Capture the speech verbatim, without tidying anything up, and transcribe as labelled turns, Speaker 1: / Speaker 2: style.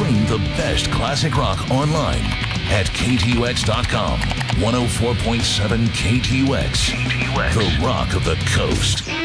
Speaker 1: Stream the best classic rock online at K T U X dot com. one oh four point seven K T U X, the rock of the coast.